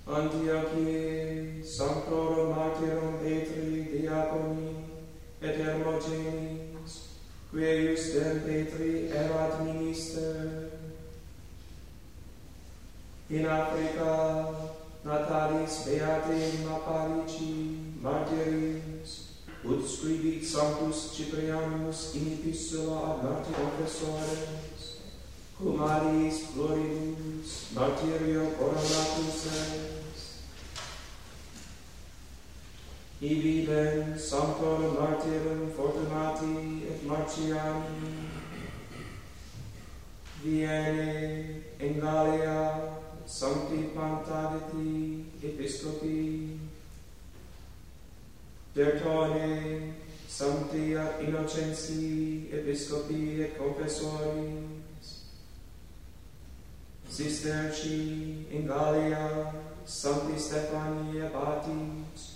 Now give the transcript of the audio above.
Antiochiae Sanctorum Martyrum Petri Diaconi et Hermogenes, quae justem Petri erat minister. In Africa natalis beatem Aparici martyris, ut scribit Sanctus Ciprianus in epistola ad martyr confessores, cum aliis floribus martyrio coronatus est. Ibi ben Sanctorum Martyrum Fortunati et Marciani viene in Gallia Sancti Pantagati Episcopi Tertone Sancti Innocentii Episcopi et Confessoris Cisterci in Gallia Sancti Stephani Abbatis